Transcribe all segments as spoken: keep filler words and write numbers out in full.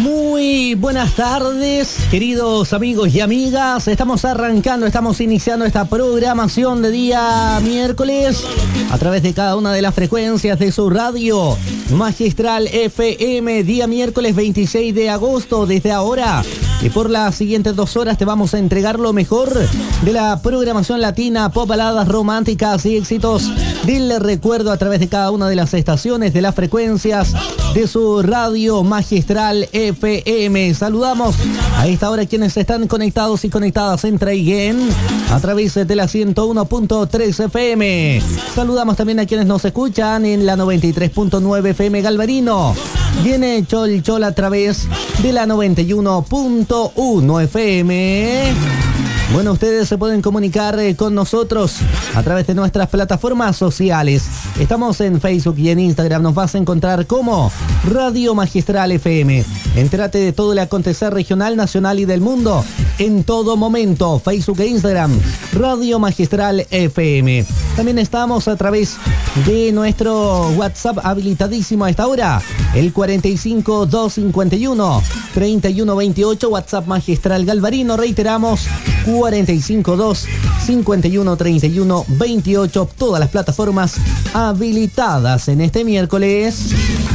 Muy buenas tardes, queridos amigos y amigas. Estamos arrancando, estamos iniciando esta programación de día miércoles a través de cada una de las frecuencias de su radio Magistral F M. Día miércoles veintiséis de agosto. Desde ahora y por las siguientes dos horas te vamos a entregar lo mejor de la programación latina, pop, baladas románticas y éxitos del recuerdo a través de cada una de las estaciones de las frecuencias de su radio Magistral F M. Saludamos a esta hora quienes están conectados y conectadas en Traiguén a través de la ciento uno punto tres F M. Saludamos también a quienes nos escuchan en la noventa y tres punto nueve F M Galvarino y en Cholchol a través de la noventa y uno punto uno F M. Bueno, ustedes se pueden comunicar eh, con nosotros a través de nuestras plataformas sociales. Estamos en Facebook y en Instagram. Nos vas a encontrar como Radio Magistral F M. Entérate de todo el acontecer regional, nacional y del mundo en todo momento. Facebook e Instagram, Radio Magistral F M. También estamos a través de nuestro WhatsApp habilitadísimo a esta hora. El cuarenta y cinco, doscientos cincuenta y uno, treinta y uno veintiocho. WhatsApp Magistral Galvarino. Reiteramos, cuarenta y cinco, doscientos cincuenta y uno, treinta y uno veintiocho. Todas las plataformas habilitadas en este miércoles.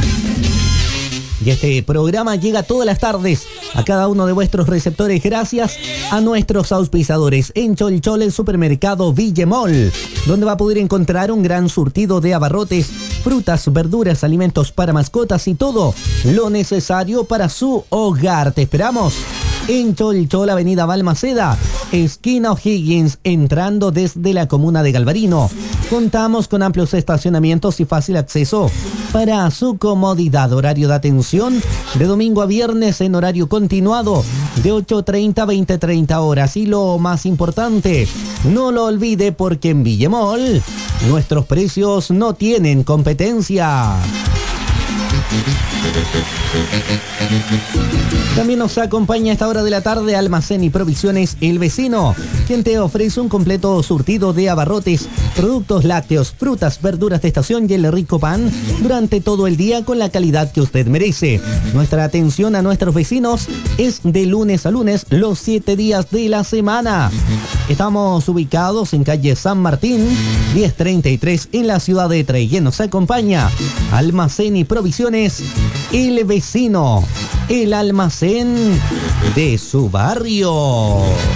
Y este programa llega todas las tardes a cada uno de vuestros receptores gracias a nuestros auspiciadores. En Cholchol, el supermercado Villemol, donde va a poder encontrar un gran surtido de abarrotes, frutas, verduras, alimentos para mascotas y todo lo necesario para su hogar. Te esperamos en Cholchol, avenida Balmaceda, esquina O'Higgins, entrando desde la comuna de Galvarino. Contamos con amplios estacionamientos y fácil acceso para su comodidad. Horario de atención de domingo a viernes en horario continuado de ocho treinta a veinte treinta horas. Y lo más importante, no lo olvide, porque en Villemol nuestros precios no tienen competencia. También nos acompaña a esta hora de la tarde Almacén y Provisiones El Vecino, quien te ofrece un completo surtido de abarrotes, productos lácteos, frutas, verduras de estación y el rico pan durante todo el día con la calidad que usted merece. Nuestra atención a nuestros vecinos es de lunes a lunes, los siete días de la semana. Estamos ubicados en calle San Martín, diez treinta y tres, en la ciudad de Traiguén. Nos acompaña Almacén y Provisiones El Vecino, el almacén de su barrio.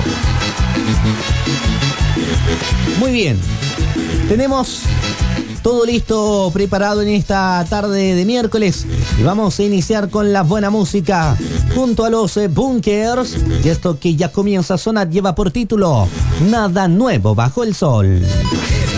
Muy bien, tenemos todo listo, preparado en esta tarde de miércoles y vamos a iniciar con la buena música junto a los Bunkers, y esto que ya comienza a sonar lleva por título Nada Nuevo Bajo el Sol.